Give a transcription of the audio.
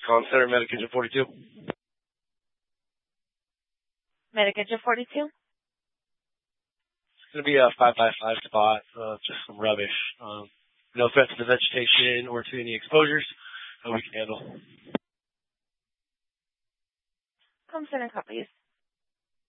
Con Center, Medicaid 42. Medicaid 42? It's going to be a 5x5 spot, just some rubbish. No threat to the vegetation or to any exposures that we can handle. Com Center copies.